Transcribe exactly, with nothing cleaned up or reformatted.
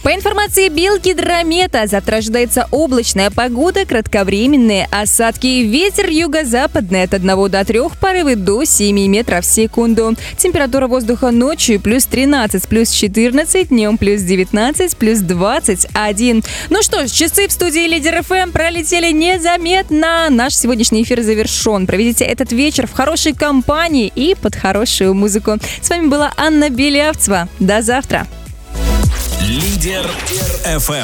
По информации Белгидромета, завтра ожидается облачная погода, кратковременные осадки и ветер юго-западный от одного до трёх, порывы до семи метров в секунду. Температура воздуха ночью плюс тринадцать, плюс четырнадцать, днем плюс девятнадцать, плюс двадцать один. Ну что ж, часы в студии Лидер эф эм пролетели незаметно. Наш сегодняшний эфир завершен. Проведите этот вечер в хорошей компании и под хорошую музыку. С вами была Анна Белявцева. До завтра. Лидер эф эм.